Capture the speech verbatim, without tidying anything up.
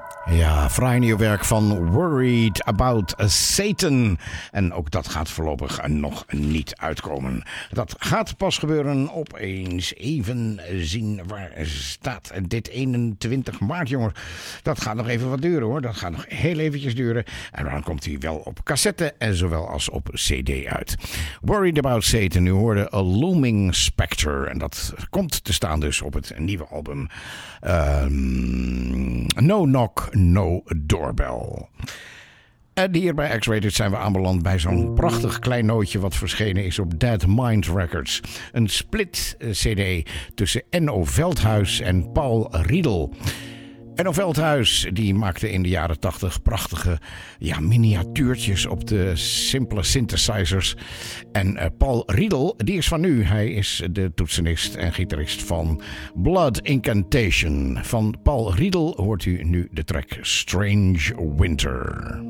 Ja, fraai nieuw werk van Worried About Satan. En ook dat gaat voorlopig nog niet uitkomen. Dat gaat pas gebeuren opeens. Even zien, waar staat dit eenentwintig maart, jongen. Dat gaat nog even wat duren, hoor. Dat gaat nog heel eventjes duren. En dan komt hij wel op cassette en zowel als op cd uit. Worried About Satan, u hoorde A Looming Spectre. En dat komt te staan dus op het nieuwe album Um, No Knock, No Doorbell. En hier bij X-Rated zijn we aanbeland bij zo'n prachtig klein nootje wat verschenen is op Dead Mind Records. Een split cd tussen Enno Veldhuis en Paul Riedel. Enno Veldhuis die maakte in de jaren tachtig prachtige ja, miniatuurtjes op de simpele synthesizers. En uh, Paul Riedel, die is van nu. Hij is de toetsenist en gitarist van Blood Incantation. Van Paul Riedel hoort u nu de track Strange Winter.